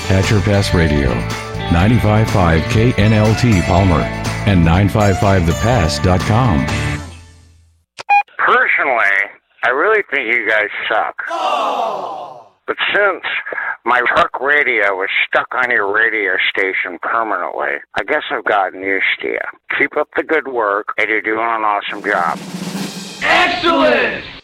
Hatcher Pass Radio, 95.5 KNLT Palmer, and 955thepass.com. Personally, I really think you guys suck. But since my truck radio is stuck on your radio station permanently, I guess I've gotten used to you. Keep up the good work, and you're doing an awesome job. Excellent!